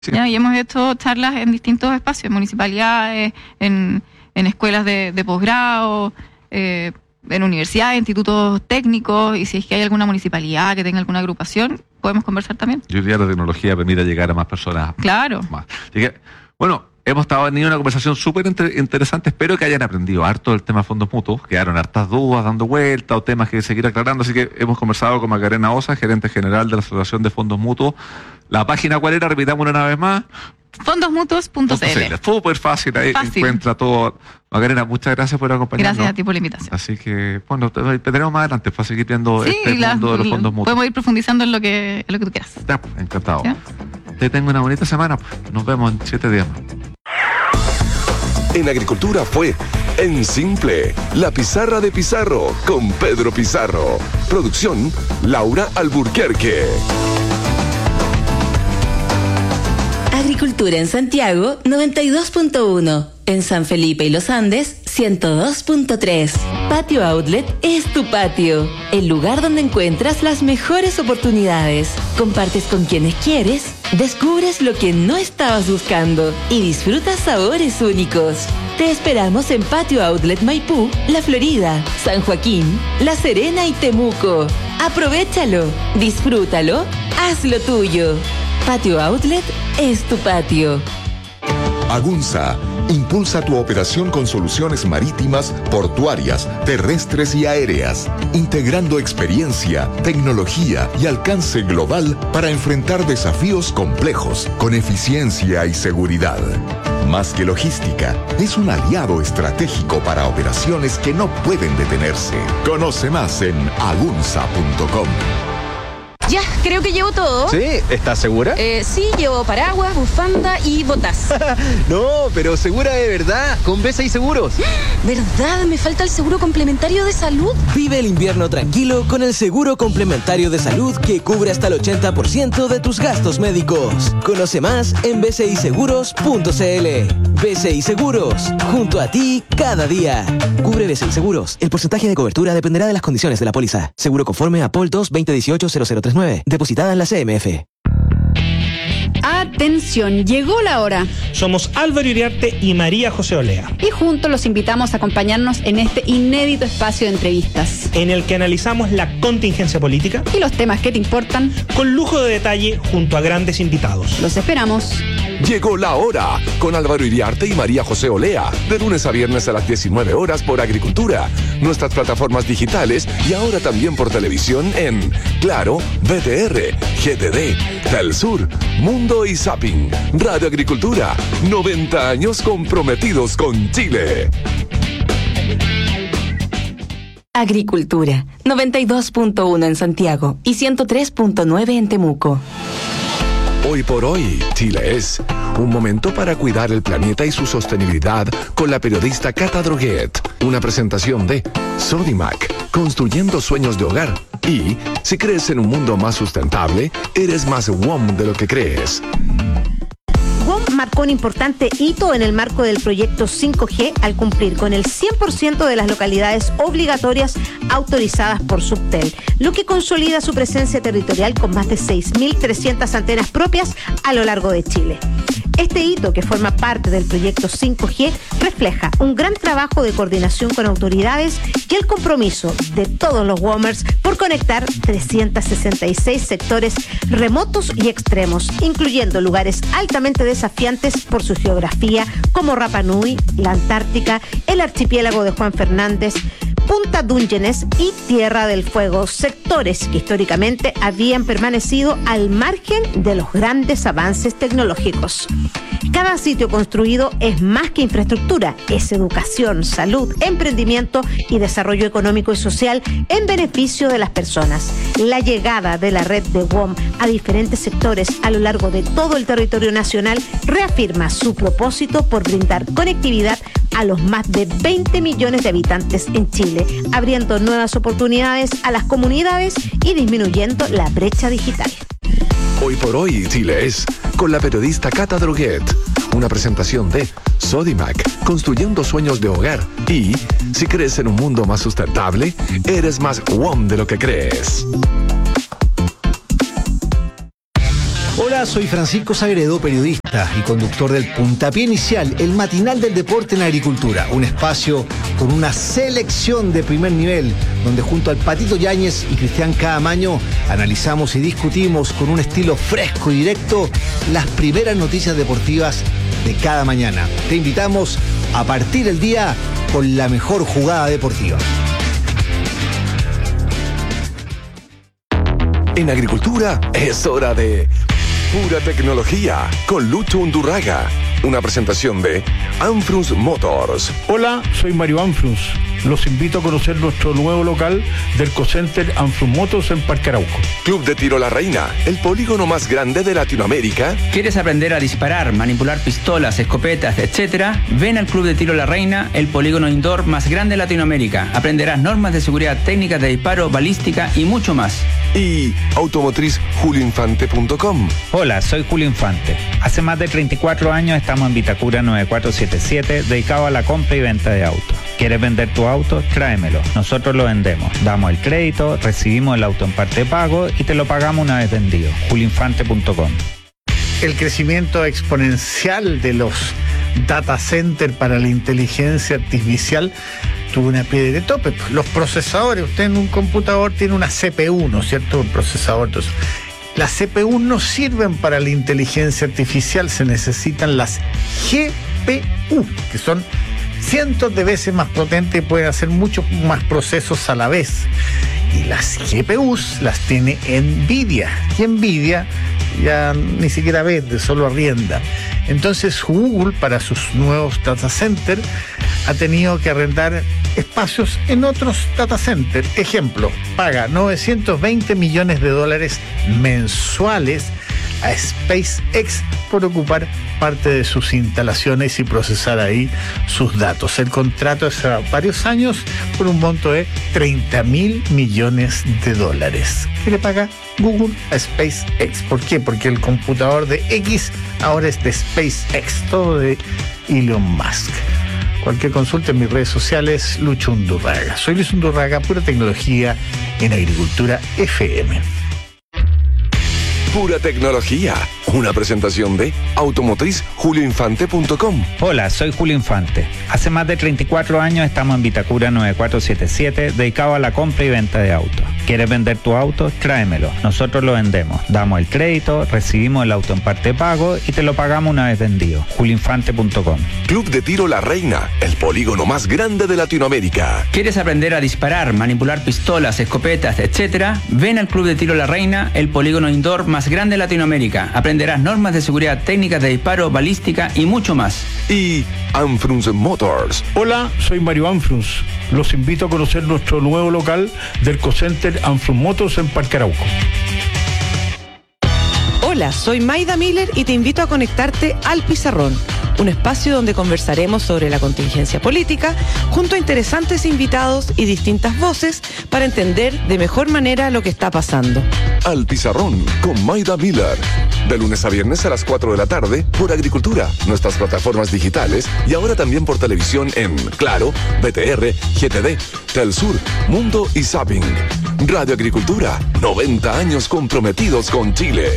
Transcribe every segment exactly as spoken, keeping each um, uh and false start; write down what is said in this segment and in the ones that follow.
Sí. ¿Ya? Y hemos hecho charlas en distintos espacios, en municipalidades, en, en escuelas de, de posgrado, eh, en universidades, institutos técnicos, y si es que hay alguna municipalidad que tenga alguna agrupación, podemos conversar también. Y hoy día la tecnología permite llegar a más personas. Claro. Más. Así que, bueno, hemos estado teniendo una conversación súper inter- interesante. Espero que hayan aprendido harto del tema de fondos mutuos. Quedaron hartas dudas dando vueltas o temas que seguir aclarando. Así que hemos conversado con Macarena Osa, gerente general de la Asociación de Fondos Mutuos. La página, ¿cuál era? Repitamos una vez más. fondos mutuos punto c l. Súper fácil, ahí Fácil. encuentra todo. Macarena, muchas gracias por acompañarnos. Gracias a ti por la invitación. Así que, bueno, te, te tenemos más adelante para seguir viendo Sí, este la, mundo de los la, fondos mutuos. podemos ir profundizando en lo que, en lo que tú quieras. Ya, encantado. ¿Ya? Te tengo una bonita semana. Nos vemos en siete días más. En Agricultura fue En Simple, la pizarra de Pizarro con Pedro Pizarro. Producción, Laura Alburquerque. Agricultura en Santiago, noventa y dos punto uno. En San Felipe y Los Andes, ciento dos punto tres. Patio Outlet es tu patio, el lugar donde encuentras las mejores oportunidades. Compartes con quienes quieres, descubres lo que no estabas buscando y disfrutas sabores únicos. Te esperamos en Patio Outlet Maipú, La Florida, San Joaquín, La Serena y Temuco. Aprovechalo, disfrútalo, hazlo tuyo. Patio Outlet es tu patio. Agunza impulsa tu operación con soluciones marítimas, portuarias, terrestres y aéreas, integrando experiencia, tecnología y alcance global para enfrentar desafíos complejos con eficiencia y seguridad. Más que logística, es un aliado estratégico para operaciones que no pueden detenerse. Conoce más en agunza punto com. Ya, creo que llevo todo. ¿Sí? ¿Estás segura? Eh, sí, llevo paraguas, bufanda y botas. No, pero segura de verdad, con B S I Seguros. ¿Verdad? Me falta el seguro complementario de salud. Vive el invierno tranquilo con el seguro complementario de salud que cubre hasta el ochenta por ciento de tus gastos médicos. Conoce más en b c i seguros punto c l. B S I Seguros, junto a ti cada día. Cubre B S I Seguros. El porcentaje de cobertura dependerá de las condiciones de la póliza. Seguro conforme a P O L dos veinte dieciocho cero cero treinta y nueve. Depositada en la C M F. Atención, llegó la hora. Somos Álvaro Iriarte y María José Olea. Y juntos los invitamos a acompañarnos en este inédito espacio de entrevistas, en el que analizamos la contingencia política y los temas que te importan, con lujo de detalle junto a grandes invitados. Los esperamos. Llegó la hora con Álvaro Iriarte y María José Olea, de lunes a viernes a las diecinueve horas por Agricultura, nuestras plataformas digitales y ahora también por televisión en Claro, B T R, G T D, Telsur, Mundo y Zapping. Radio Agricultura, noventa años comprometidos con Chile. Agricultura, noventa y dos punto uno en Santiago y ciento tres punto nueve en Temuco. Hoy por hoy, Chile es un momento para cuidar el planeta y su sostenibilidad con la periodista Cata Droguet. Una presentación de Sodimac, construyendo sueños de hogar. Y, si crees en un mundo más sustentable, eres más W O M de lo que crees. W O M marcó un importante hito en el marco del proyecto cinco G al cumplir con el cien por ciento de las localidades obligatorias autorizadas por Subtel, lo que consolida su presencia territorial con más de seis mil trescientas antenas propias a lo largo de Chile. Este hito, que forma parte del proyecto cinco G, refleja un gran trabajo de coordinación con autoridades y el compromiso de todos los WOMers por conectar trescientos sesenta y seis sectores remotos y extremos, incluyendo lugares altamente desafiantes por su geografía, como Rapa Nui, la Antártica, el archipiélago de Juan Fernández, Punta Dungeones y Tierra del Fuego, sectores que históricamente habían permanecido al margen de los grandes avances tecnológicos. Cada sitio construido es más que infraestructura, es educación, salud, emprendimiento y desarrollo económico y social en beneficio de las personas. La llegada de la red de W O M a diferentes sectores a lo largo de todo el territorio nacional reafirma su propósito por brindar conectividad a los más de veinte millones de habitantes en Chile, abriendo nuevas oportunidades a las comunidades y disminuyendo la brecha digital. Hoy por hoy, Chile es con la periodista Cata Droguet. Una presentación de Sodimac, construyendo sueños de hogar. Y, si crees en un mundo más sustentable, eres más W O M de lo que crees. Hola Hola, soy Francisco Sagredo, periodista y conductor del Puntapié Inicial, el matinal del deporte en agricultura. Un espacio con una selección de primer nivel, donde junto al Patito Yáñez y Cristian Caamaño analizamos y discutimos con un estilo fresco y directo las primeras noticias deportivas de cada mañana. Te invitamos a partir el día con la mejor jugada deportiva. En agricultura es hora de Pura Tecnología con Lucho Undurraga. Una presentación de Anfrus Motors. Hola, soy Mario Anfrus. Los invito a conocer nuestro nuevo local del Cocenter Anfrus Motors en Parque Arauco. Club de Tiro La Reina, el polígono más grande de Latinoamérica. ¿Quieres aprender a disparar, manipular pistolas, escopetas, etcétera? Ven al Club de Tiro La Reina, el polígono indoor más grande de Latinoamérica. Aprenderás normas de seguridad, técnicas de disparo, balística y mucho más. Y automotriz julio infante punto com. Hola, soy Julio Infante. Hace más de treinta y cuatro años estamos en Vitacura nueve cuatro siete siete, dedicado a la compra y venta de autos. ¿Quieres vender tu auto? Tráemelo. Nosotros lo vendemos. Damos el crédito, recibimos el auto en parte de pago y te lo pagamos una vez vendido. julio infante punto com. El crecimiento exponencial de los data centers para la inteligencia artificial tuvo una piedra de tope. Los procesadores, usted en un computador tiene una C P U, ¿no es cierto? Un procesador. Entonces, las C P U no sirven para la inteligencia artificial, se necesitan las G P U, que son cientos de veces más potentes y pueden hacer muchos más procesos a la vez. Y las G P Us las tiene Nvidia. Y Nvidia ya ni siquiera vende, solo arrienda. Entonces Google, para sus nuevos data centers, ha tenido que arrendar espacios en otros data centers. Ejemplo, paga novecientos veinte millones de dólares mensuales a SpaceX por ocupar parte de sus instalaciones y procesar ahí sus datos. El contrato es a varios años por un monto de treinta mil millones de dólares. ¿Qué le paga Google a SpaceX? ¿Por qué? Porque el computador de X ahora es de SpaceX, todo de Elon Musk. Cualquier consulta en mis redes sociales, Lucho Undurraga. Soy Luis Undurraga, Pura Tecnología en Agricultura F M. Pura Tecnología, una presentación de automotriz julio infante punto com. Hola, soy Julio Infante. Hace más de treinta y cuatro años estamos en Vitacura nueve cuatro siete siete, dedicado a la compra y venta de autos. ¿Quieres vender tu auto? Tráemelo. Nosotros lo vendemos. Damos el crédito, recibimos el auto en parte de pago y te lo pagamos una vez vendido. julio infante punto com. Club de Tiro La Reina, el polígono más grande de Latinoamérica. ¿Quieres aprender a disparar, manipular pistolas, escopetas, etcétera? Ven al Club de Tiro La Reina, el polígono indoor más grande de Latinoamérica. Aprenderás normas de seguridad, técnicas de disparo, balística y mucho más. Y Anfrus Motors. Hola, soy Mario Anfrus. Los invito a conocer nuestro nuevo local del Cocenter Anfrus Motors en Parque Arauco. Hola, soy Maida Miller y te invito a conectarte al Pizarrón, un espacio donde conversaremos sobre la contingencia política junto a interesantes invitados y distintas voces para entender de mejor manera lo que está pasando. Al Pizarrón con Maida Miller, de lunes a viernes a las cuatro de la tarde por Agricultura, nuestras plataformas digitales y ahora también por televisión en Claro, B T R, G T D, Telsur, Mundo y Zapping. Radio Agricultura, noventa años comprometidos con Chile.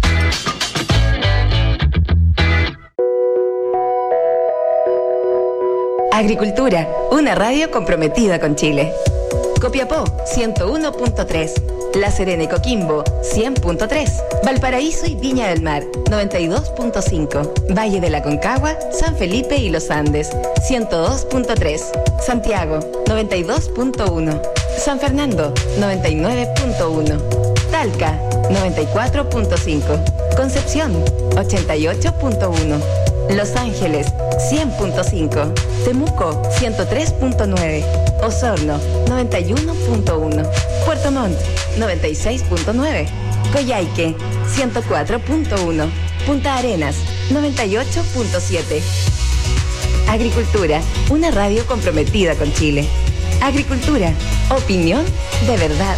Agricultura, una radio comprometida con Chile. Copiapó, ciento uno punto tres. La Serena y Coquimbo, cien punto tres. Valparaíso y Viña del Mar, noventa y dos punto cinco. Valle de la Concagua, San Felipe y Los Andes, ciento dos punto tres. Santiago, noventa y dos punto uno. San Fernando, noventa y nueve punto uno. Talca, noventa y cuatro punto cinco. Concepción, ochenta y ocho punto uno. Los Ángeles, cien punto cinco. Temuco, ciento tres punto nueve. Osorno, noventa y uno punto uno. Puerto Montt, noventa y seis punto nueve. Coyhaique, ciento cuatro punto uno. Punta Arenas, noventa y ocho punto siete. Agricultura, una radio comprometida con Chile. Agricultura, opinión de verdad.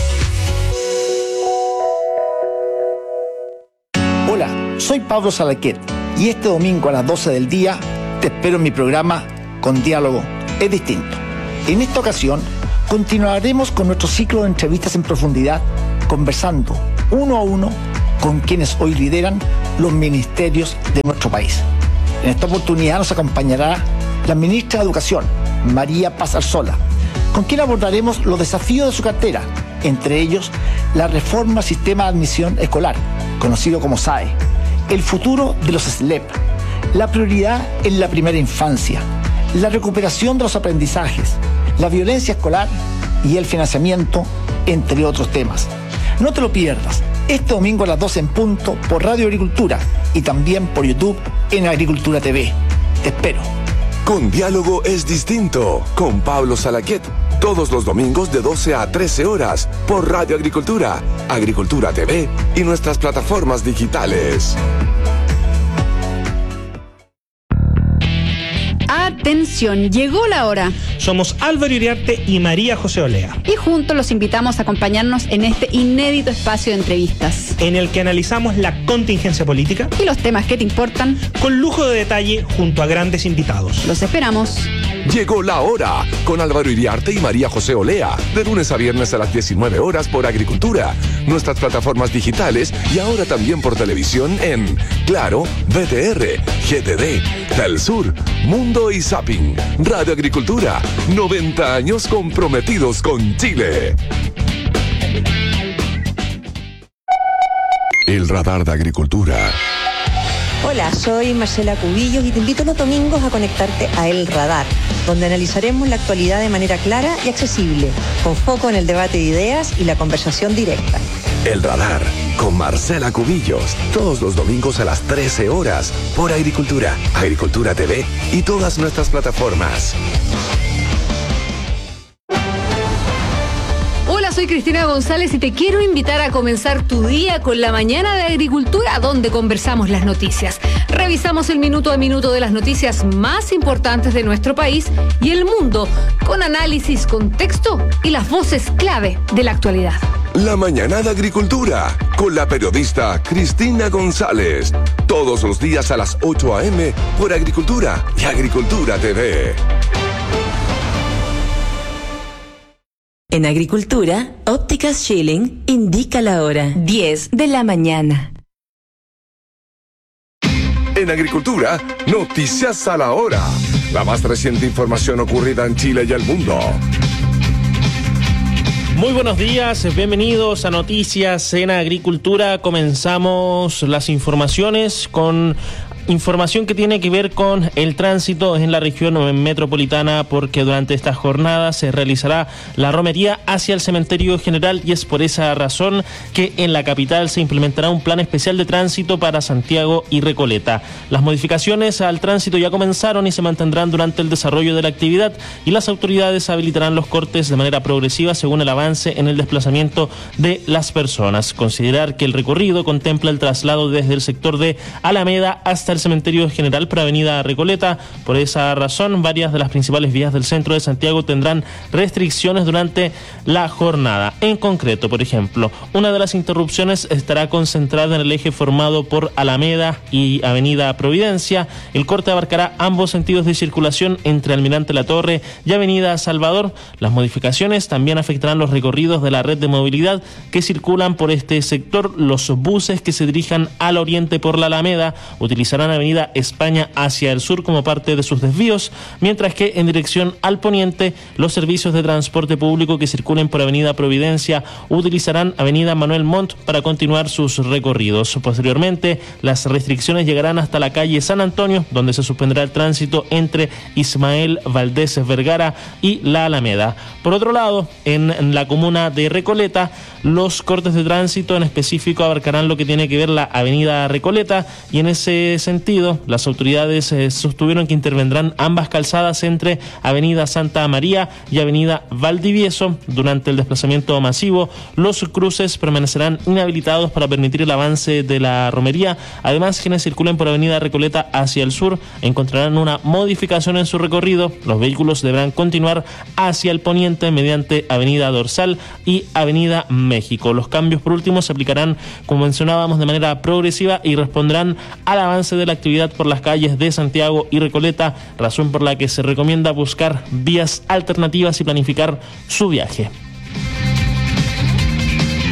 Hola, soy Pablo Salaquet y este domingo a las doce del día te espero en mi programa Con Diálogo es Distinto. En esta ocasión continuaremos con nuestro ciclo de entrevistas en profundidad, conversando uno a uno con quienes hoy lideran los ministerios de nuestro país. En esta oportunidad nos acompañará la ministra de Educación, María Paz Arzola, con quien abordaremos los desafíos de su cartera, entre ellos la reforma al sistema de admisión escolar, conocido como S A E, el futuro de los S L E P, la prioridad en la primera infancia, la recuperación de los aprendizajes, la violencia escolar y el financiamiento, entre otros temas. No te lo pierdas, este domingo a las doce en punto por Radio Agricultura y también por YouTube en Agricultura T V. Te espero. Con Diálogo es distinto, con Pablo Salaquet, todos los domingos de doce a trece horas por Radio Agricultura, Agricultura T V y nuestras plataformas digitales. Atención, llegó la hora. Somos Álvaro Iriarte y María José Olea. Y juntos los invitamos a acompañarnos en este inédito espacio de entrevistas, en el que analizamos la contingencia política y los temas que te importan, con lujo de detalle junto a grandes invitados. Los esperamos. Llegó la hora, con Álvaro Iriarte y María José Olea, de lunes a viernes a las diecinueve horas por Agricultura, nuestras plataformas digitales y ahora también por televisión en Claro, V T R, G T D, Telsur, Mundo y Zapping. Radio Agricultura, noventa años comprometidos con Chile. El radar de Agricultura. Hola, soy Marcela Cubillos y te invito los domingos a conectarte a El Radar, donde analizaremos la actualidad de manera clara y accesible, con foco en el debate de ideas y la conversación directa. El Radar, con Marcela Cubillos, todos los domingos a las trece horas, por Agricultura, Agricultura T V y todas nuestras plataformas. Soy Cristina González y te quiero invitar a comenzar tu día con la mañana de Agricultura, donde conversamos las noticias. Revisamos el minuto a minuto de las noticias más importantes de nuestro país y el mundo, con análisis, contexto y las voces clave de la actualidad. La mañana de Agricultura, con la periodista Cristina González. Todos los días a las ocho a eme por Agricultura y Agricultura T V. En Agricultura, Ópticas Schilling indica la hora, diez de la mañana. En Agricultura, noticias a la hora. La más reciente información ocurrida en Chile y el mundo. Muy buenos días, bienvenidos a Noticias en Agricultura. Comenzamos las informaciones con información que tiene que ver con el tránsito en la región metropolitana, porque durante esta jornada se realizará la romería hacia el cementerio general y es por esa razón que en la capital se implementará un plan especial de tránsito para Santiago y Recoleta. Las modificaciones al tránsito ya comenzaron y se mantendrán durante el desarrollo de la actividad, y las autoridades habilitarán los cortes de manera progresiva según el avance en el desplazamiento de las personas. Considerar que el recorrido contempla el traslado desde el sector de Alameda hasta el cementerio general por avenida Recoleta. Por esa razón, varias de las principales vías del centro de Santiago tendrán restricciones durante la jornada. En concreto, por ejemplo, una de las interrupciones estará concentrada en el eje formado por Alameda y avenida Providencia. El corte abarcará ambos sentidos de circulación entre Almirante La Torre y avenida Salvador. Las modificaciones también afectarán los recorridos de la red de movilidad que circulan por este sector. Los buses que se dirijan al oriente por la Alameda utilizarán avenida España hacia el sur como parte de sus desvíos, mientras que en dirección al poniente los servicios de transporte público que circulen por avenida Providencia utilizarán avenida Manuel Montt para continuar sus recorridos. Posteriormente, las restricciones llegarán hasta la calle San Antonio, donde se suspenderá el tránsito entre Ismael Valdés Vergara y la Alameda. Por otro lado, en la comuna de Recoleta, los cortes de tránsito en específico abarcarán lo que tiene que ver la avenida Recoleta, y en ese sentido las autoridades eh, sostuvieron que intervendrán ambas calzadas entre avenida Santa María y avenida Valdivieso. Durante el desplazamiento masivo, los cruces permanecerán inhabilitados para permitir el avance de la romería. Además, quienes circulen por avenida Recoleta hacia el sur encontrarán una modificación en su recorrido. Los vehículos deberán continuar hacia el poniente mediante avenida Dorsal y avenida México. Los cambios, por último, se aplicarán, como mencionábamos, de manera progresiva y responderán al avance de la actividad por las calles de Santiago y Recoleta, razón por la que se recomienda buscar vías alternativas y planificar su viaje.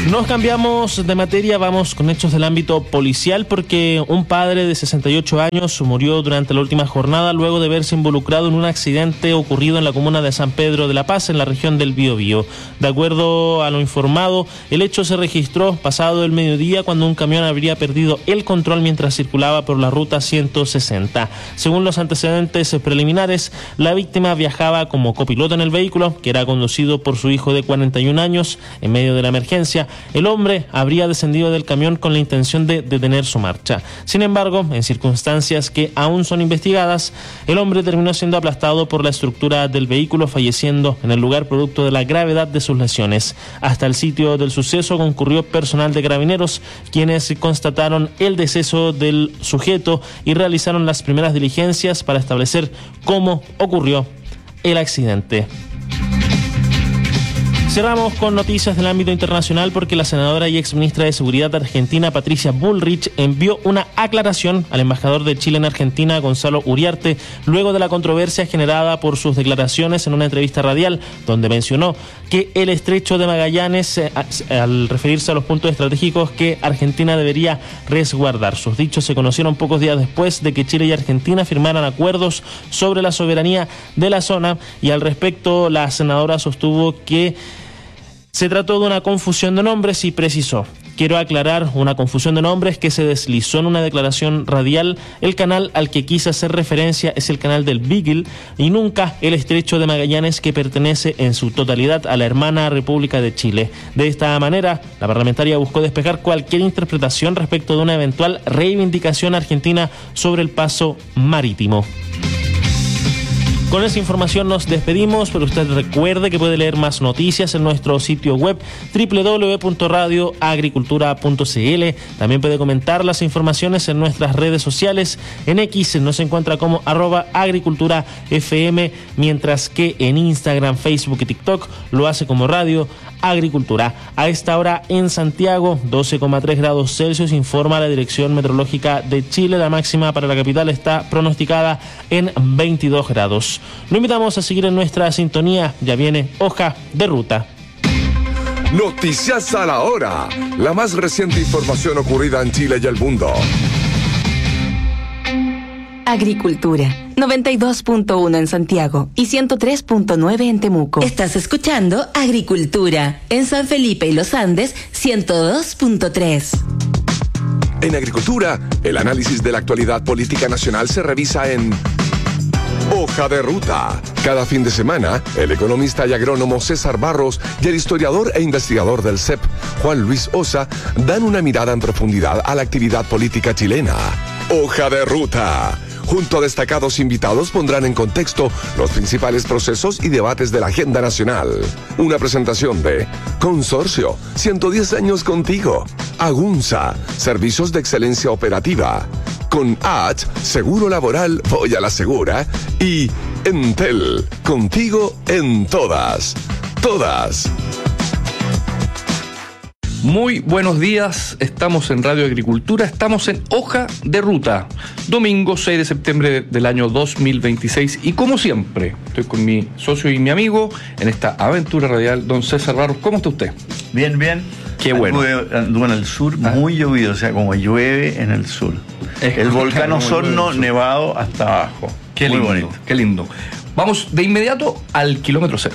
Nos cambiamos de materia, vamos con hechos del ámbito policial porque un padre de sesenta y ocho años murió durante la última jornada luego de verse involucrado en un accidente ocurrido en la comuna de San Pedro de la Paz, en la región del Biobío. De acuerdo a lo informado, el hecho se registró pasado el mediodía cuando un camión habría perdido el control mientras circulaba por la ruta ciento sesenta. Según los antecedentes preliminares, la víctima viajaba como copiloto en el vehículo, que era conducido por su hijo de cuarenta y un años. En medio de la emergencia, el hombre habría descendido del camión con la intención de detener su marcha. Sin embargo, en circunstancias que aún son investigadas, el hombre terminó siendo aplastado por la estructura del vehículo, falleciendo en el lugar producto de la gravedad de sus lesiones. Hasta el sitio del suceso concurrió personal de Carabineros, quienes constataron el deceso del sujeto y realizaron las primeras diligencias para establecer cómo ocurrió el accidente. Cerramos con noticias del ámbito internacional porque la senadora y exministra de Seguridad argentina Patricia Bullrich envió una aclaración al embajador de Chile en Argentina, Gonzalo Uriarte, luego de la controversia generada por sus declaraciones en una entrevista radial, donde mencionó que el estrecho de Magallanes, eh, al referirse a los puntos estratégicos que Argentina debería resguardar. Sus dichos se conocieron pocos días después de que Chile y Argentina firmaran acuerdos sobre la soberanía de la zona, y al respecto la senadora sostuvo que se trató de una confusión de nombres y precisó: quiero aclarar, una confusión de nombres que se deslizó en una declaración radial. El canal al que quise hacer referencia es el canal del Beagle y nunca el estrecho de Magallanes, que pertenece en su totalidad a la hermana República de Chile. De esta manera, la parlamentaria buscó despejar cualquier interpretación respecto de una eventual reivindicación argentina sobre el paso marítimo. Con esa información nos despedimos, pero usted recuerde que puede leer más noticias en nuestro sitio web doble u doble u doble u punto radio agricultura punto c l. También puede comentar las informaciones en nuestras redes sociales. En X nos encuentra como arroba agricultura fm, mientras que en Instagram, Facebook y TikTok lo hace como Radio Agricultura. A esta hora en Santiago, doce coma tres grados Celsius, informa la Dirección Meteorológica de Chile. La máxima para la capital está pronosticada en veintidós grados. Lo invitamos a seguir en nuestra sintonía. Ya viene Hoja de Ruta. Noticias a la hora. La más reciente información ocurrida en Chile y el mundo. Agricultura, noventa y dos punto uno en Santiago y ciento tres punto nueve en Temuco. Estás escuchando Agricultura en San Felipe y Los Andes, ciento dos punto tres. En Agricultura, el análisis de la actualidad política nacional se revisa en Hoja de Ruta. Cada fin de semana, el economista y agrónomo César Barros y el historiador e investigador del C E P, Juan Luis Osa, dan una mirada en profundidad a la actividad política chilena. Hoja de Ruta. Junto a destacados invitados pondrán en contexto los principales procesos y debates de la agenda nacional. Una presentación de Consorcio, ciento diez años contigo. Agunza, servicios de excelencia operativa. Con H, seguro laboral, voy a la segura. Y Entel, contigo en todas. Todas. Muy buenos días, estamos en Radio Agricultura, estamos en Hoja de Ruta, domingo seis de septiembre del año dos mil veintiséis, y como siempre, estoy con mi socio y mi amigo en esta aventura radial, don César Barros. ¿Cómo está usted? Bien, bien. Qué bueno. Anduve, anduve en el sur, ah. muy llovido, o sea, como llueve en el sur. Es el volcán Osorno nevado hasta abajo. Qué muy lindo, bonito. Qué lindo. Vamos de inmediato al kilómetro cero.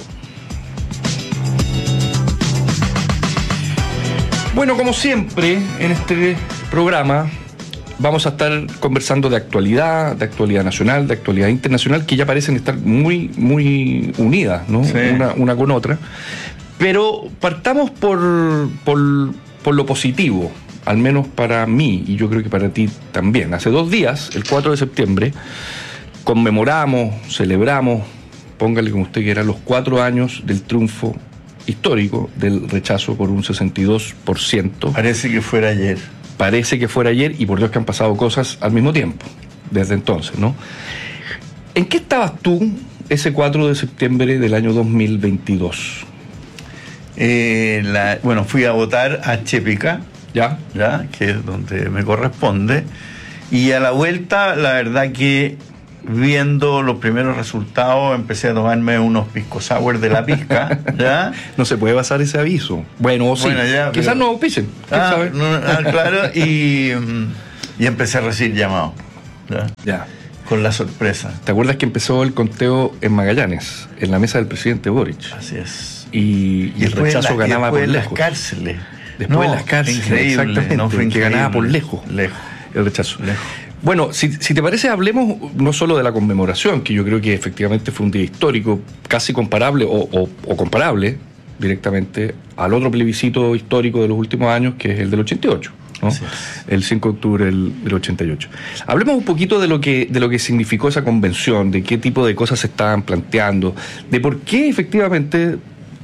Bueno, como siempre, en este programa vamos a estar conversando de actualidad, de actualidad nacional, de actualidad internacional, que ya parecen estar muy, muy unidas, ¿no? Sí. Una, una con otra. Pero partamos por, por, por lo positivo, al menos para mí, y yo creo que para ti también. Hace dos días, el cuatro de septiembre, conmemoramos, celebramos, póngale como usted quiera, los cuatro años del triunfo histórico del rechazo por un sesenta y dos por ciento. Parece que fuera ayer. Parece que fuera ayer, y por Dios que han pasado cosas al mismo tiempo, desde entonces, ¿no? ¿En qué estabas tú ese cuatro de septiembre del año dos mil veintidós? Eh, la, bueno, fui a votar a Chepica, ¿ya? ¿ya? Que es donde me corresponde, y a la vuelta, la verdad que viendo los primeros resultados, empecé a tomarme unos pisco sour de la pizca, ¿ya? No se puede basar ese aviso. Bueno, o sí. Bueno, ya, quizás pero... no pisen. Ah, sabe? No, ah, claro, y, y empecé a recibir llamados. ¿Ya? Ya. Con la sorpresa. ¿Te acuerdas que empezó el conteo en Magallanes, en la mesa del presidente Boric? Así es. Y, y el rechazo la, ganaba por lejos. Después de las cárceles. Después de las cárceles, increíble, exactamente, no, fue que ganaba por lejos. Lejos. El rechazo. Lejos. Bueno, si, si te parece, hablemos no solo de la conmemoración, que yo creo que efectivamente fue un día histórico, casi comparable o, o, o comparable directamente al otro plebiscito histórico de los últimos años, que es el del ochenta y ocho. ¿No? Sí. El cinco de octubre del, del ochenta y ocho. Hablemos un poquito de lo que de lo que significó esa convención, de qué tipo de cosas se estaban planteando, de por qué efectivamente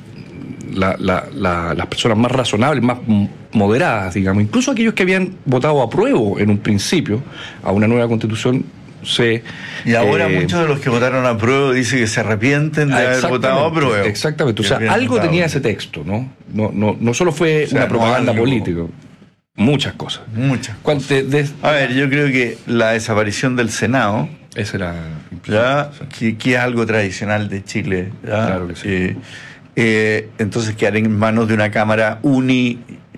la, la, la, las personas más razonables, más moderadas, digamos, incluso aquellos que habían votado a prueba en un principio a una nueva constitución, se... Y ahora eh, muchos de los que votaron a prueba dicen que se arrepienten de haber votado a prueba. Exactamente, o sea, algo votado. tenía ese texto, ¿no? No, no, no solo fue o sea, una propaganda no política. Muchas cosas. Muchas. De, de, a ver, yo creo que la desaparición del Senado, esa era ya, que, que es algo tradicional de Chile, ¿ya? Claro que sí. Eh, eh, entonces quedar en manos de una Cámara uni,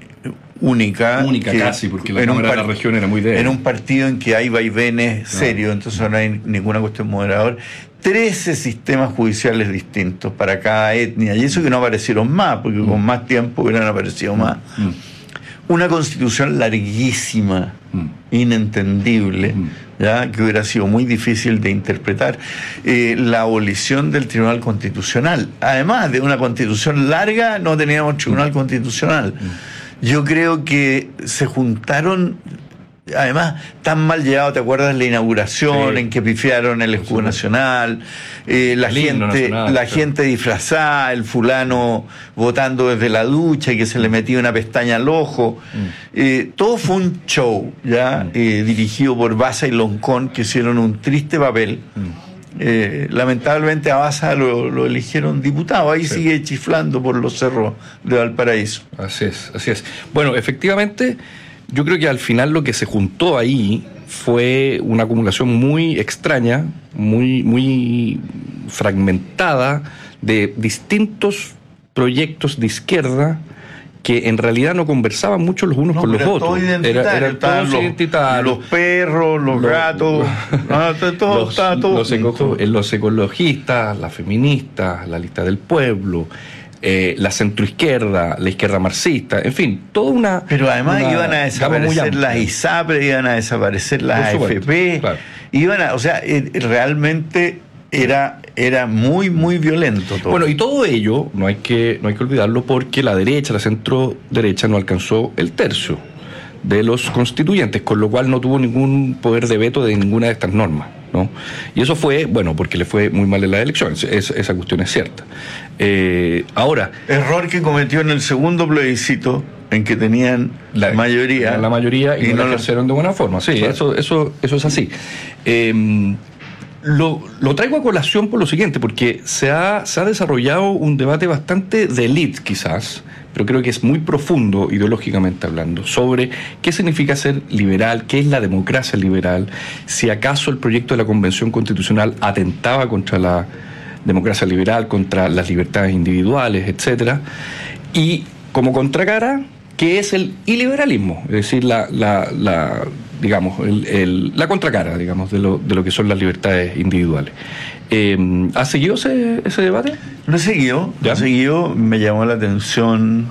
única. Única que, casi, porque la Cámara de la región era muy débil. En un partido en que hay vaivenes claro. serios, entonces no hay ninguna cuestión moderadora. trece sistemas judiciales distintos para cada etnia, y eso que no aparecieron más, porque mm. con más tiempo hubieran aparecido más. Mm. Una constitución larguísima, mm. inentendible, mm. ¿ya? Que hubiera sido muy difícil de interpretar. Eh, la abolición del Tribunal Constitucional. Además de una constitución larga, no teníamos Tribunal mm. Constitucional. Mm. Yo creo que se juntaron... Además, tan mal llevado, ¿te acuerdas la inauguración sí. en que pifiaron el escudo sí. nacional? Eh, la gente, nacional, la claro. gente disfrazada, el fulano votando desde la ducha y que se le metía una pestaña al ojo. Mm. Eh, todo fue un show, ¿ya? Mm. Eh, dirigido por Baza y Loncón, que hicieron un triste papel. Mm. Eh, lamentablemente a Baza lo, lo eligieron diputado, ahí sí. sigue chiflando por los cerros de Valparaíso. Así es, así es. Bueno, efectivamente... Yo creo que al final lo que se juntó ahí fue una acumulación muy extraña, muy, muy fragmentada de distintos proyectos de izquierda que en realidad no conversaban mucho los unos no, con los otros. Todo era, era todos los, identitarios. Los perros, los, los gatos, ah, todo, los, todo, los, eco, los ecologistas, las feministas, la lista del pueblo. Eh, la centroizquierda, la izquierda marxista, en fin, toda una... Pero además una iban a desaparecer las ISAPRE, iban a desaparecer las A F P, claro. iban a, o sea, eh, realmente era, era muy, muy violento todo. Bueno, y todo ello, no hay que, no hay que olvidarlo, porque la derecha, la centro derecha, no alcanzó el tercio de los constituyentes, con lo cual no tuvo ningún poder de veto de ninguna de estas normas, ¿no? Y eso fue, bueno, porque le fue muy mal en las elecciones, es, esa cuestión es cierta. Eh, ahora... Error que cometió en el segundo plebiscito, en que tenían la mayoría. La mayoría y, y no, no la ejercieron de buena forma, sí, claro. eso, eso, eso es así. Eh, lo, lo traigo a colación por lo siguiente, porque se ha, se ha desarrollado un debate bastante de élite, quizás, pero creo que es muy profundo ideológicamente hablando, sobre qué significa ser liberal, qué es la democracia liberal, si acaso el proyecto de la Convención Constitucional atentaba contra la democracia liberal, contra las libertades individuales, etcétera, y como contracara, ¿qué es el iliberalismo? Es decir, la, la, la digamos, el, el, la contracara, digamos, de lo, de lo que son las libertades individuales. Eh, ¿Has seguido ese, ese debate? Lo he seguido, lo he seguido, me llamó la atención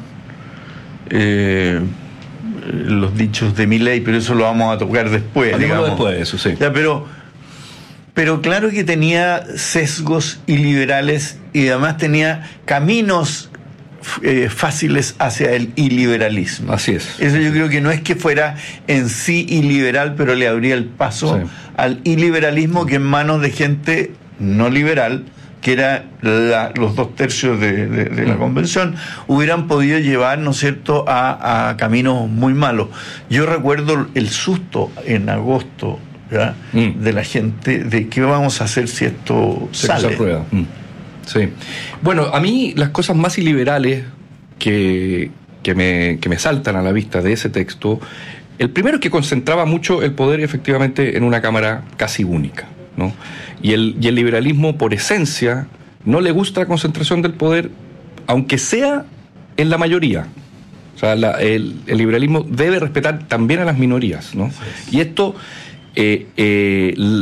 eh, los dichos de Milei, pero eso lo vamos a tocar después, digamos. Después de eso, sí. Ya, pero, pero claro que tenía sesgos iliberales y además tenía caminos Eh, fáciles hacia el iliberalismo. Así es. Eso yo creo que no es que fuera en sí iliberal, pero le abría el paso sí. al iliberalismo que en manos de gente no liberal, que era la, los dos tercios de, de, de la convención, hubieran podido llevar, ¿no es cierto?, a, a caminos muy malos. Yo recuerdo el susto en agosto, ¿ya? Mm. de la gente de qué vamos a hacer si esto se sale. Prueba. Mm. Sí. Bueno, a mí las cosas más iliberales que, que, me, que me saltan a la vista de ese texto, el primero es que concentraba mucho el poder efectivamente en una Cámara casi única, ¿no? Y el, y el liberalismo, por esencia, no le gusta la concentración del poder, aunque sea en la mayoría. O sea, la, el, el liberalismo debe respetar también a las minorías, ¿no? Y esto... Eh, eh,